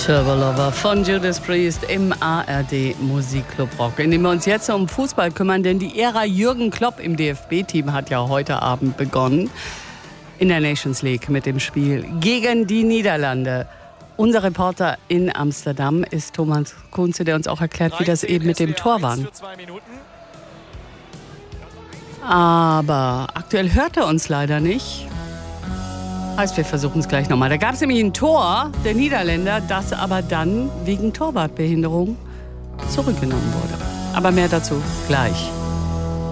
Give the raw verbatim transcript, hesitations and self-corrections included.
Turbo Lover von Judas Priest im A R D Musikclub Rock, in dem wir uns jetzt um Fußball kümmern, denn die Ära Jürgen Klopp im D F B-Team hat ja heute Abend begonnen in der Nations League mit dem Spiel gegen die Niederlande. Unser Reporter in Amsterdam ist Thomas Kunze, der uns auch erklärt, wie das eben mit dem Tor war. Aber aktuell hört er uns leider nicht. Heißt, wir versuchen es gleich nochmal. Da gab es nämlich ein Tor der Niederländer, das aber dann wegen Torwartbehinderung zurückgenommen wurde. Aber mehr dazu gleich.